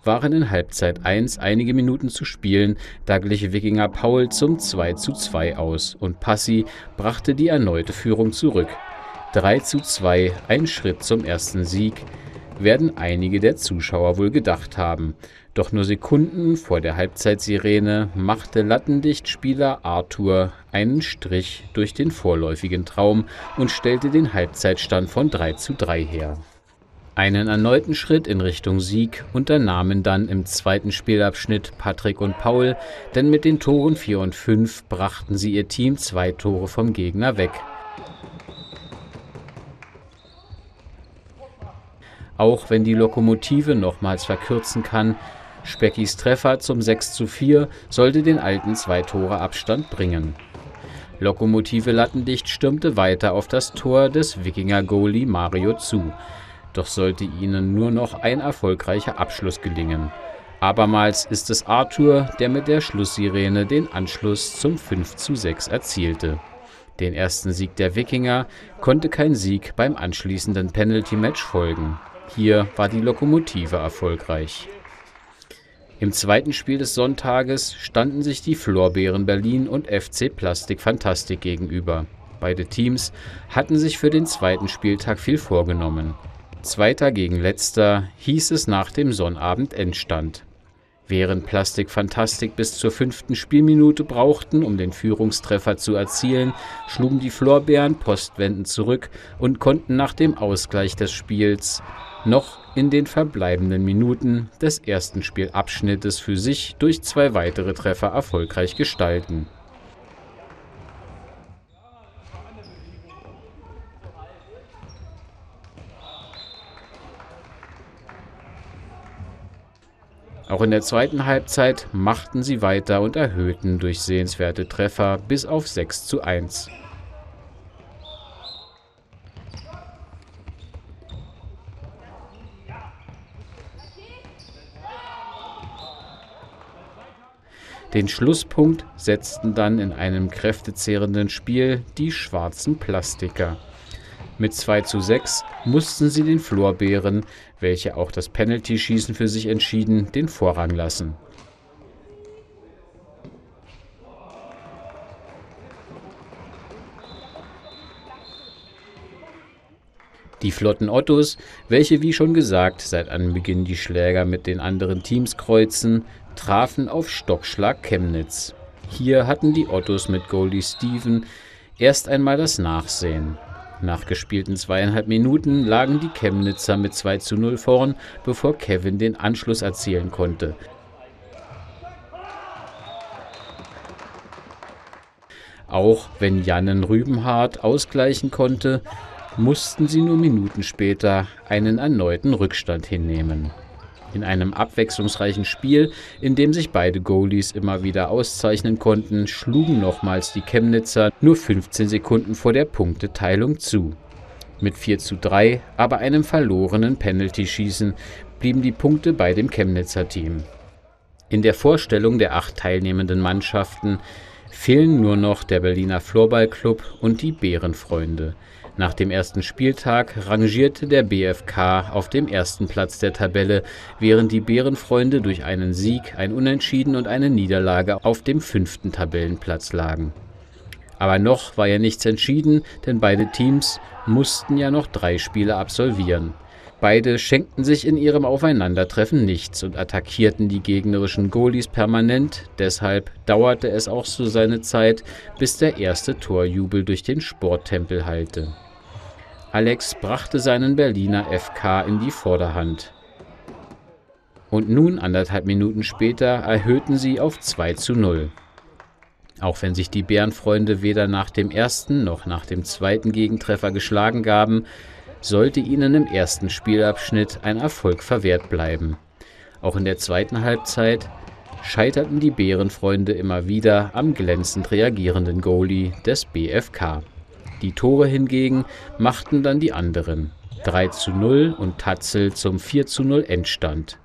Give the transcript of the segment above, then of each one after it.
waren in Halbzeit 1 einige Minuten zu spielen, da glich Wikinger Paul zum 2:2 aus und Passy brachte die erneute Führung zurück. 3:2, ein Schritt zum ersten Sieg, werden einige der Zuschauer wohl gedacht haben. Doch nur Sekunden vor der Halbzeitsirene machte Lattendicht-Spieler Arthur einen Strich durch den vorläufigen Traum und stellte den Halbzeitstand von 3:3 her. Einen erneuten Schritt in Richtung Sieg unternahmen dann im zweiten Spielabschnitt Patrick und Paul, denn mit den Toren 4 und 5 brachten sie ihr Team 2 Tore vom Gegner weg. Auch wenn die Lokomotive nochmals verkürzen kann, Speckys Treffer zum 6:4 sollte den alten 2-Tore-Abstand bringen. Lokomotive Lattendicht stürmte weiter auf das Tor des Wikinger-Goalie Mario zu. Doch sollte ihnen nur noch ein erfolgreicher Abschluss gelingen. Abermals ist es Arthur, der mit der Schlusssirene den Anschluss zum 5:6 erzielte. Den ersten Sieg der Wikinger konnte kein Sieg beim anschließenden Penalty-Match folgen. Hier war die Lokomotive erfolgreich. Im zweiten Spiel des Sonntages standen sich die Florbeeren Berlin und FC Plastik Fantastik gegenüber. Beide Teams hatten sich für den zweiten Spieltag viel vorgenommen. Zweiter gegen Letzter hieß es nach dem Sonnabend-Endstand. Während Plastik Fantastik bis zur 5. Spielminute brauchten, um den Führungstreffer zu erzielen, schlugen die Florbeeren postwendend zurück und konnten nach dem Ausgleich des Spiels noch in den verbleibenden Minuten des ersten Spielabschnittes für sich durch 2 weitere Treffer erfolgreich gestalten. Auch in der zweiten Halbzeit machten sie weiter und erhöhten durch sehenswerte Treffer bis auf 6:1. Den Schlusspunkt setzten dann in einem kräftezehrenden Spiel die schwarzen Plastiker. Mit 2:6 mussten sie den Florbeeren, welche auch das Penaltyschießen für sich entschieden, den Vorrang lassen. Die flotten Ottos, welche wie schon gesagt seit Anbeginn die Schläger mit den anderen Teams kreuzen, trafen auf Stockschlag Chemnitz. Hier hatten die Ottos mit Goalie Steven erst einmal das Nachsehen. Nach gespielten 2,5 Minuten lagen die Chemnitzer mit 2:0 vorn, bevor Kevin den Anschluss erzielen konnte. Auch wenn Jannen Rübenhardt ausgleichen konnte, mussten sie nur Minuten später einen erneuten Rückstand hinnehmen. In einem abwechslungsreichen Spiel, in dem sich beide Goalies immer wieder auszeichnen konnten, schlugen nochmals die Chemnitzer nur 15 Sekunden vor der Punkteteilung zu. Mit 4:3, aber einem verlorenen Penaltyschießen, blieben die Punkte bei dem Chemnitzer Team. In der Vorstellung der 8 teilnehmenden Mannschaften fehlen nur noch der Berliner Floorballclub und die Bärenfreunde. Nach dem ersten Spieltag rangierte der BFK auf dem ersten Platz der Tabelle, während die Bärenfreunde durch einen Sieg, ein Unentschieden und eine Niederlage auf dem 5. Tabellenplatz lagen. Aber noch war ja nichts entschieden, denn beide Teams mussten ja noch 3 Spiele absolvieren. Beide schenkten sich in ihrem Aufeinandertreffen nichts und attackierten die gegnerischen Goalies permanent, deshalb dauerte es auch so seine Zeit, bis der erste Torjubel durch den Sporttempel hallte. Alex brachte seinen Berliner FK in die Vorderhand. Und nun, 1,5 Minuten später, erhöhten sie auf 2:0. Auch wenn sich die Bärenfreunde weder nach dem ersten noch nach dem zweiten Gegentreffer geschlagen gaben, sollte ihnen im ersten Spielabschnitt ein Erfolg verwehrt bleiben. Auch in der zweiten Halbzeit scheiterten die Bärenfreunde immer wieder am glänzend reagierenden Goalie des BFK. Die Tore hingegen machten dann die anderen. 3:0 und Tatzel zum 4:0 Endstand.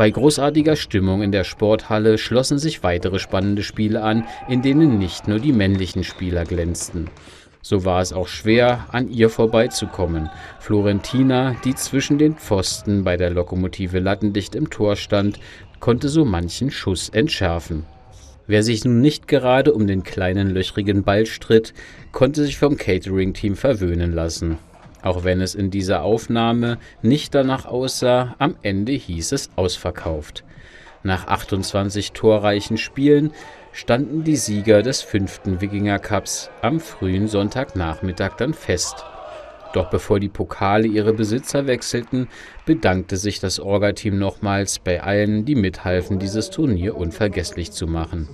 Bei großartiger Stimmung in der Sporthalle schlossen sich weitere spannende Spiele an, in denen nicht nur die männlichen Spieler glänzten. So war es auch schwer, an ihr vorbeizukommen. Florentina, die zwischen den Pfosten bei der Lokomotive lattendicht im Tor stand, konnte so manchen Schuss entschärfen. Wer sich nun nicht gerade um den kleinen löchrigen Ball stritt, konnte sich vom Catering-Team verwöhnen lassen. Auch wenn es in dieser Aufnahme nicht danach aussah, am Ende hieß es ausverkauft. Nach 28 torreichen Spielen standen die Sieger des 5. Wikinger Cups am frühen Sonntagnachmittag dann fest. Doch bevor die Pokale ihre Besitzer wechselten, bedankte sich das Orga-Team nochmals bei allen, die mithalfen, dieses Turnier unvergesslich zu machen.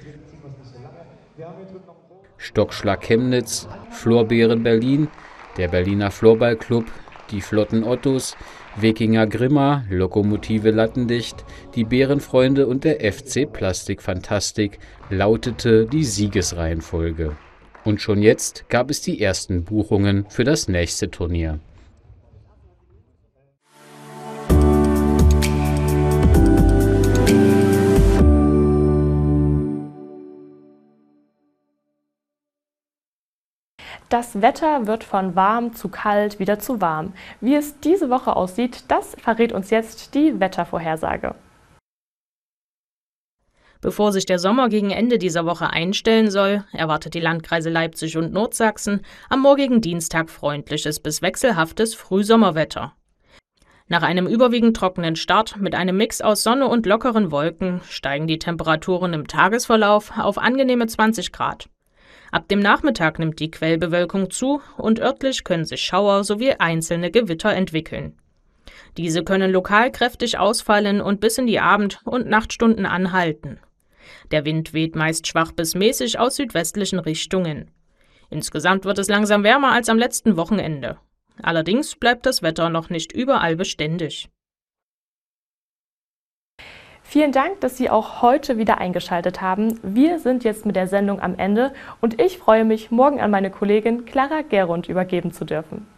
Stockschlag Chemnitz, Florbeeren Berlin, der Berliner Floorballclub, die Flotten Ottos, Wikinger Grimma, Lokomotive Lattendicht, die Bärenfreunde und der FC Plastik Fantastik lautete die Siegesreihenfolge. Und schon jetzt gab es die ersten Buchungen für das nächste Turnier. Das Wetter wird von warm zu kalt wieder zu warm. Wie es diese Woche aussieht, das verrät uns jetzt die Wettervorhersage. Bevor sich der Sommer gegen Ende dieser Woche einstellen soll, erwartet die Landkreise Leipzig und Nordsachsen am morgigen Dienstag freundliches bis wechselhaftes Frühsommerwetter. Nach einem überwiegend trockenen Start mit einem Mix aus Sonne und lockeren Wolken steigen die Temperaturen im Tagesverlauf auf angenehme 20 Grad. Ab dem Nachmittag nimmt die Quellbewölkung zu und örtlich können sich Schauer sowie einzelne Gewitter entwickeln. Diese können lokal kräftig ausfallen und bis in die Abend- und Nachtstunden anhalten. Der Wind weht meist schwach bis mäßig aus südwestlichen Richtungen. Insgesamt wird es langsam wärmer als am letzten Wochenende. Allerdings bleibt das Wetter noch nicht überall beständig. Vielen Dank, dass Sie auch heute wieder eingeschaltet haben. Wir sind jetzt mit der Sendung am Ende und ich freue mich, morgen an meine Kollegin Clara Gerund übergeben zu dürfen.